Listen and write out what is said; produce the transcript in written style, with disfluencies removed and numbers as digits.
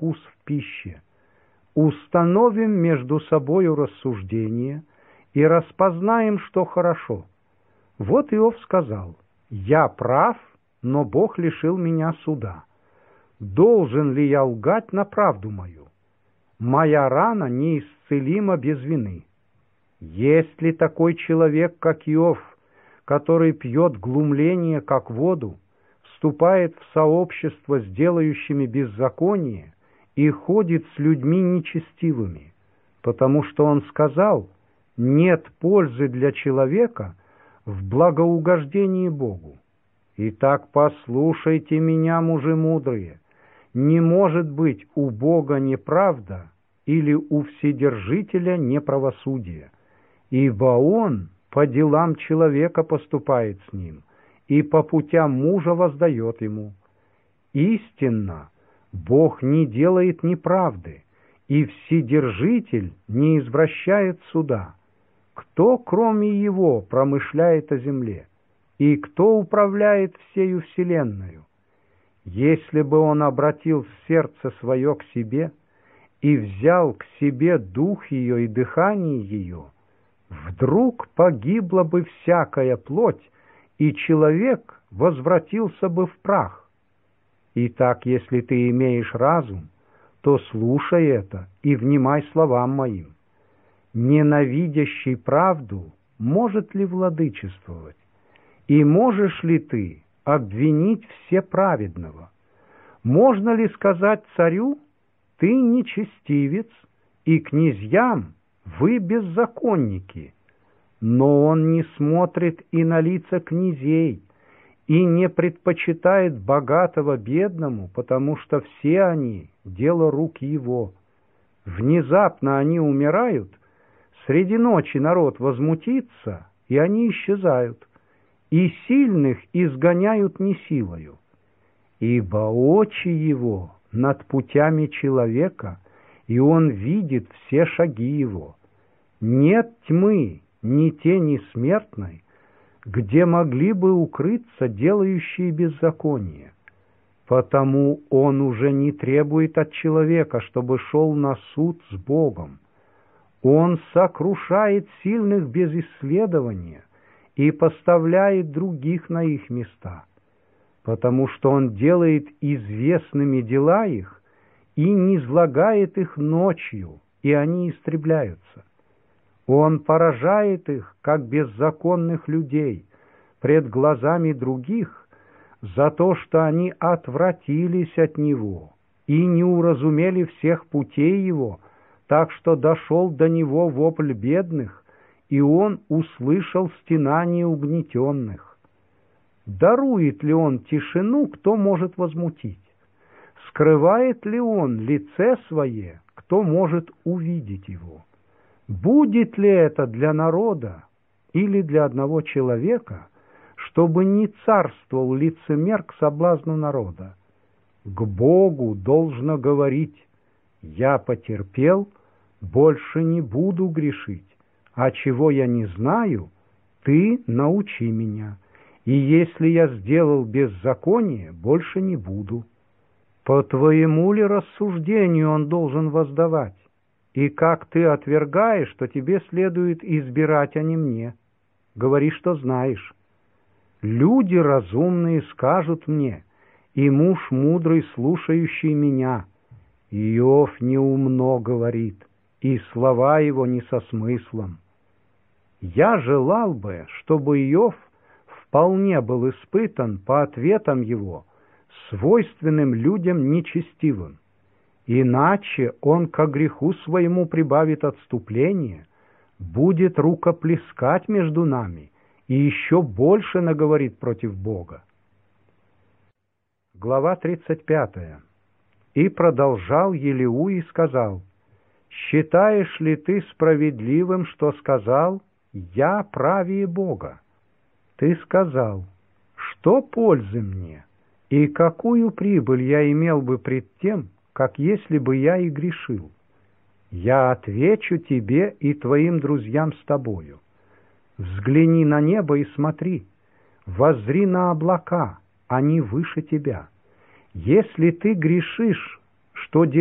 вкус в пище. Установим между собою рассуждение и распознаем, что хорошо. Вот Иов сказал: «Я прав, но Бог лишил меня суда. Должен ли я лгать на правду мою? Моя рана неисцелима без вины». Есть ли такой человек, как Иов, который пьет глумление, как воду, вступает в сообщество с делающими беззаконие и ходит с людьми нечестивыми, потому что он сказал: «Нет пользы для человека в благоугождении Богу». Итак, послушайте меня, мужи мудрые, не может быть у Бога неправда или у Вседержителя неправосудие, ибо Он по делам человека поступает с ним, и по путям мужа воздает ему. Истинно, Бог не делает неправды, и Вседержитель не извращает суда. Кто, кроме Его, промышляет о земле, и кто управляет всею вселенную? Если бы Он обратил сердце свое к себе и взял к себе дух ее и дыхание ее, вдруг погибла бы всякая плоть, и человек возвратился бы в прах. Итак, если ты имеешь разум, то слушай это и внимай словам моим. Ненавидящий правду может ли владычествовать? И можешь ли ты обвинить всеправедного? Можно ли сказать царю: ты нечестивец, и князьям: вы беззаконники? Но он не смотрит и на лица князей, и не предпочитает богатого бедному, потому что все они — дело рук его. Внезапно они умирают, среди ночи народ возмутится, и они исчезают, и сильных изгоняют не силою. Ибо очи его над путями человека, и он видит все шаги его. Нет тьмы, ни тени смертной, где могли бы укрыться делающие беззаконие. Потому он уже не требует от человека, чтобы шел на суд с Богом. Он сокрушает сильных без исследования и поставляет других на их места, потому что он делает известными дела их и низлагает их ночью, и они истребляются. Он поражает их, как беззаконных людей, пред глазами других, за то, что они отвратились от Него и не уразумели всех путей Его, так что дошел до Него вопль бедных, и Он услышал стенание угнетенных. Дарует ли Он тишину, кто может возмутить? Скрывает ли Он лице Свое, кто может увидеть Его? Будет ли это для народа или для одного человека, чтобы не царствовал лицемер к соблазну народа? К Богу должно говорить: «Я потерпел, больше не буду грешить, а чего я не знаю, ты научи меня, и если я сделал беззаконие, больше не буду». По твоему ли рассуждению он должен воздавать? И как ты отвергаешь, что тебе следует избирать, а не мне? Говори, что знаешь. Люди разумные скажут мне, и муж мудрый, слушающий меня: Иов неумно говорит, и слова его не со смыслом. Я желал бы, чтобы Иов вполне был испытан по ответам его, свойственным людям нечестивым. Иначе он ко греху своему прибавит отступление, будет рукоплескать между нами и еще больше наговорит против Бога. Глава 35. И продолжал Елиу и сказал: «Считаешь ли ты справедливым, что сказал: я правее Бога? Ты сказал: что пользы мне, и какую прибыль я имел бы пред тем, как если бы я и грешил? Я отвечу тебе и твоим друзьям с тобою. Взгляни на небо и смотри, воззри на облака, они выше тебя. Если ты грешишь, что